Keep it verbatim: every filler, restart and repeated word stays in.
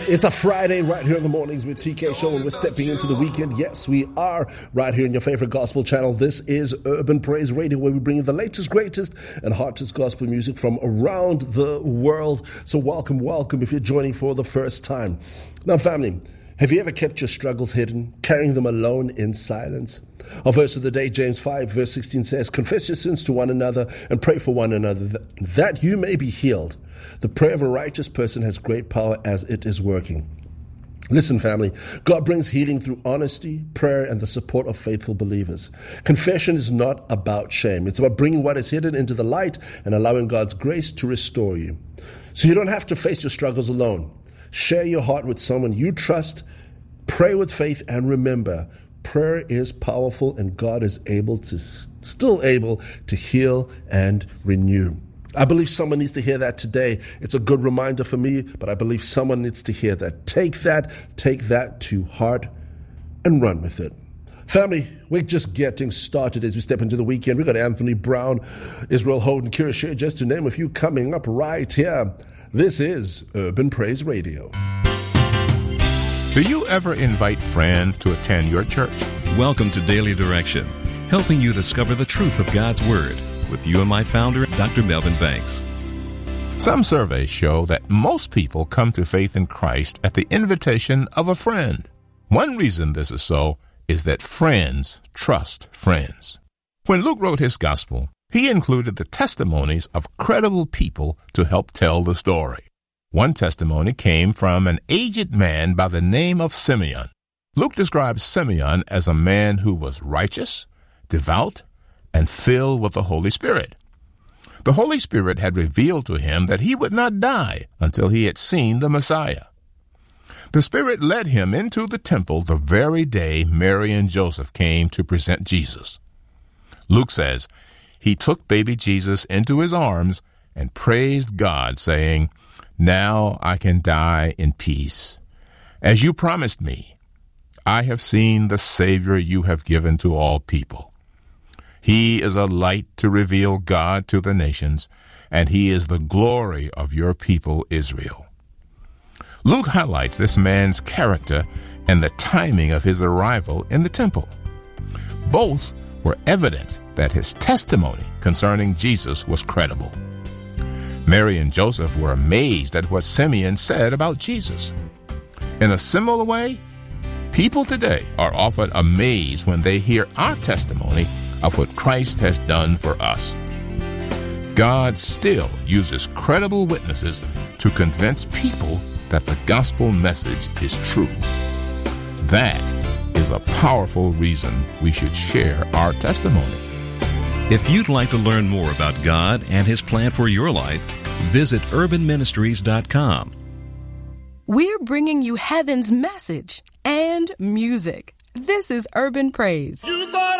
It's a Friday right here in the mornings with T K Show, and we're stepping into the weekend. Yes, we are right here in your favorite gospel channel. This is Urban Praise Radio, where we bring you the latest, greatest, and hottest gospel music from around the world. So welcome, welcome if you're joining for the first time. Now, family, have you ever kept your struggles hidden, carrying them alone in silence? Our verse of the day, James five, verse sixteen says, "Confess your sins to one another and pray for one another, that, that you may be healed. The prayer of a righteous person has great power as it is working." Listen, family, God brings healing through honesty, prayer, and the support of faithful believers. Confession is not about shame. It's about bringing what is hidden into the light and allowing God's grace to restore you. So you don't have to face your struggles alone. Share your heart with someone you trust, pray with faith, and remember, prayer is powerful and God is able to, still able to heal and renew. I believe someone needs to hear that today. It's a good reminder for me, but I believe someone needs to hear that. Take that, take that to heart and run with it. Family, we're just getting started as we step into the weekend. We've got Anthony Brown, Israel Holden, Kira Shear, just to name a few, coming up right here. This is Urban Praise Radio. Do you ever invite friends to attend your church? Welcome to Daily Direction, helping you discover the truth of God's Word, with you and my founder, Doctor Melvin Banks. Some surveys show that most people come to faith in Christ at the invitation of a friend. One reason this is so is that friends trust friends. When Luke wrote his gospel, he included the testimonies of credible people to help tell the story. One testimony came from an aged man by the name of Simeon. Luke describes Simeon as a man who was righteous, devout, and filled with the Holy Spirit. The Holy Spirit had revealed to him that he would not die until he had seen the Messiah. The Spirit led him into the temple the very day Mary and Joseph came to present Jesus. Luke says, he took baby Jesus into his arms and praised God, saying, "Now I can die in peace. As you promised me, I have seen the Savior you have given to all people. He is a light to reveal God to the nations, and he is the glory of your people Israel." Luke highlights this man's character and the timing of his arrival in the temple. Both were evidence that his testimony concerning Jesus was credible. Mary and Joseph were amazed at what Simeon said about Jesus. In a similar way, people today are often amazed when they hear our testimony of what Christ has done for us. God still uses credible witnesses to convince people that the gospel message is true. That is a powerful reason we should share our testimony. If you'd like to learn more about God and His plan for your life, visit urban ministries dot com. We're bringing you heaven's message and music. This is Urban Praise. You thought